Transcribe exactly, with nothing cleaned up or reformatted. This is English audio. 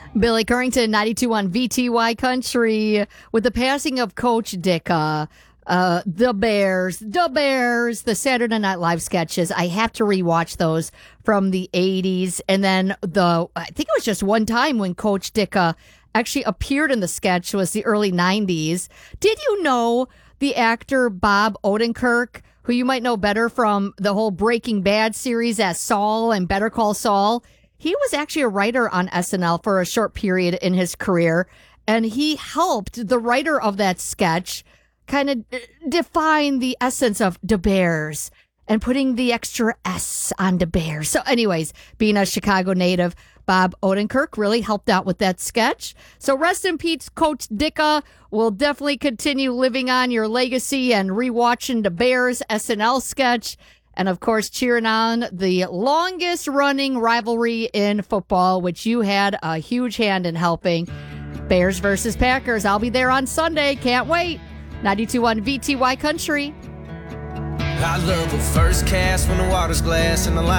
Billy Currington, ninety-two on V T Y Country. With the passing of Coach Dicka, uh, the Bears, the Bears, the Saturday Night Live sketches, I have to rewatch those from the eighties. And then the, I think it was just one time when Coach Dicka actually appeared in the sketch was the early nineties. Did you know the actor Bob Odenkirk, who you might know better from the whole Breaking Bad series as Saul and Better Call Saul? He was actually a writer on S N L for a short period in his career, and he helped the writer of that sketch kind of define the essence of the Bears and putting the extra S on the Bears. So anyways, being a Chicago native, Bob Odenkirk really helped out with that sketch. So rest in peace, Coach Dicka. We'll definitely continue living on your legacy and rewatching the Bears S N L sketch. And, of course, cheering on the longest-running rivalry in football, which you had a huge hand in helping. Bears versus Packers. I'll be there on Sunday. Can't wait. ninety-two on V T Y Country. I love a first cast when the water's glass and the line.